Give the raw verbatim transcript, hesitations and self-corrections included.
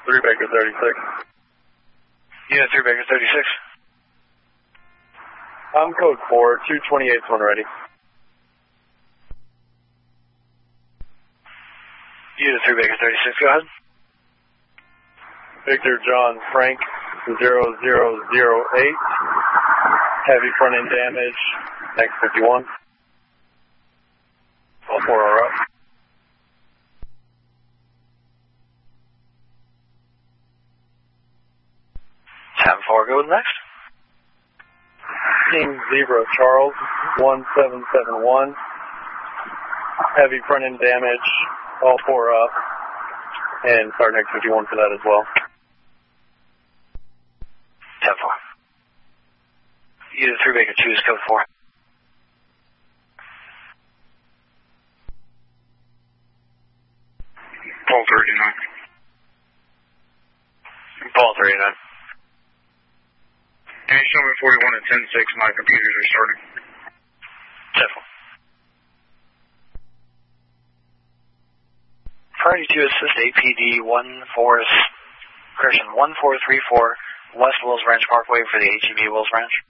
three Baker thirty-six. Unit three Baker thirty-six. I'm code four, two twenty-eight when ready. Unit three Baker thirty-six, go ahead. Victor John Frank zero zero zero eight. Heavy front end damage. Next fifty-one. All four are up. seven four, go with next. King Zebra Charles one seven seven one. Heavy front end damage. All four up. And start next fifty-one for that as well. ten four. Unit three Baker two is code four. Paul thirty-nine. Paul thirty-nine. Can you show me forty-one and ten six? My computers are starting. ten four. Priority to assist A P D one four, correction, one four three four West Wills Ranch Parkway for the H E B Wills Ranch.